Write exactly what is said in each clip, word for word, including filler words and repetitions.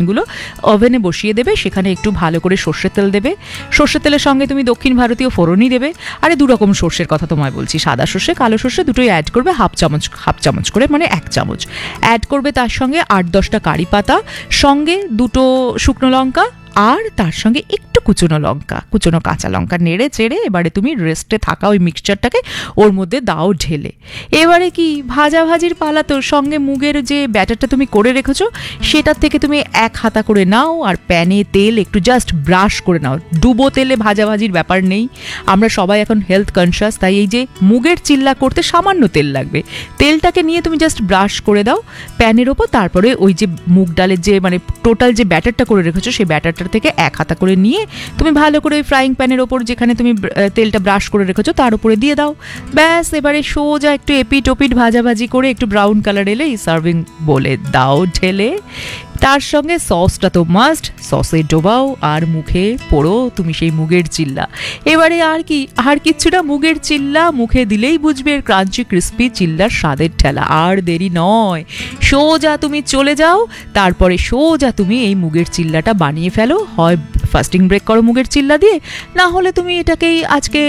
চিকেনগুলো ওভেনে বসিয়ে দেবে, সেখানে একটু ভালো করে সর্ষের তেল দেবে, সর্ষের তেলের সঙ্গে তুমি দক্ষিণ ভারতীয় ফোড়নই দেবে। আরে দু রকম সর্ষের কথা তোমায় বলছি, সাদা সর্ষে কালো সর্ষে দুটোই অ্যাড করবে, হাফ চামচ হাফ চামচ করে, মানে এক চামচ অ্যাড করবে। তার সঙ্গে আট দশটা কারি পাতা, সঙ্গে দুটো শুকনো লঙ্কা, আর তার সঙ্গে একটু কুচনো লঙ্কা, কুচনো কাঁচা লঙ্কা নেড়ে চেড়ে এবারে তুমি রেস্টে থাকা ওই মিক্সচারটাকে ওর মধ্যে দাও ঢেলে। এবারে কি ভাজা ভাজির পালা, তোর সঙ্গে মুগের যে ব্যাটারটা তুমি করে রেখেছো সেটার থেকে তুমি এক হাতা করে নাও, আর প্যানে তেল একটু জাস্ট ব্রাশ করে নাও। ডুবো তেলে ভাজা ভাজির ব্যাপার নেই, আমরা সবাই এখন হেলথ কনসিয়াস, তাই এই যে মুগের চিল্লা করতে সামান্য তেল লাগবে, তেলটাকে নিয়ে তুমি জাস্ট ব্রাশ করে দাও প্যানের ওপর। তারপরে ওই যে মুগ ডালের যে মানে টোটাল যে ব্যাটারটা করে রেখেছো সেই ব্যাটারটা থেকে এক হাতা করে নিয়ে তুমি ভালো করে ওই ফ্রাইং প্যানের ওপর যেখানে তুমি তেলটা ব্রাশ করে রেখেছো তার উপরে দিয়ে দাও। ব্যাস, এবারে সোজা একটু এপিট ওপিট ভাজাভাজি করে একটু ব্রাউন কালার এলে এই সার্ভিং বলে দাও ঢেলে। তার সঙ্গে সসটা তো মাস্ট, সসে ডোবাও আর মুখে পোড়ো তুমি সেই মুগের চিল্লা। এবারে আর কি, আর কিচ্ছু না, মুগের চিল্লা মুখে দিলেই বুঝবে ক্রাঞ্চি ক্রিস্পি চিল্লার স্বাদের ঠেলা। আর দেরি নয়, সোজা তুমি চলে যাও, তারপরে সোজা তুমি এই মুগের চিল্লাটা বানিয়ে ফেলো। হয় ফাস্টিং ব্রেক করো মুগের চিল্লা দিয়ে, না হলে তুমি এটাকেই আজকে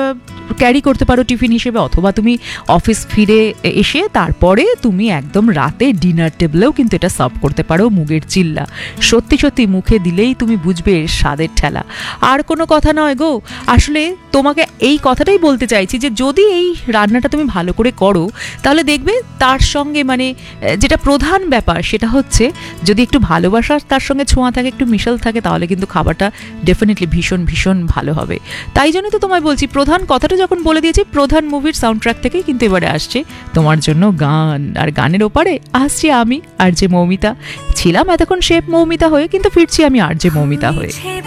ক্যারি করতে পারো টিফিন হিসেবে, অথবা তুমি অফিস ফিরে এসে তারপরে তুমি একদম রাতে ডিনার টেবিলেও কিন্তু এটা সার্ভ করতে পারো মুগের চিল্লা। সত্যি সত্যি মুখে দিলেই তুমি বুঝবে এর স্বাদের ঠেলা। আর কোনো কথা নয় গো, আসলে তোমাকে এই কথাটাই বলতে চাইছি যে যদি এই রান্নাটা তুমি ভালো করে করো তাহলে দেখবে তার সঙ্গে মানে যেটা প্রধান ব্যাপার সেটা হচ্ছে যদি একটু ভালোবাসা তার সঙ্গে ছোঁয়া থাকে, একটু মিশাল থাকে, তাহলে কিন্তু খাবারটা ডেফিনেটলি ভীষণ ভীষণ ভালো হবে। তাই জন্য তো তোমায় বলছি, প্রধান কথাটা যখন বলে দিয়েছি, প্রধান মুভির সাউন্ড ট্র্যাক থেকেই কিন্তু এবারে আসছে তোমার জন্য গান। আর গানের ওপারে আসছি আমি আর যে মৌমিতা, ছিলাম এতক্ষণ শেফ মৌমিতা হয়ে, কিন্তু ফিরছি আমি আর যে মৌমিতা হয়ে।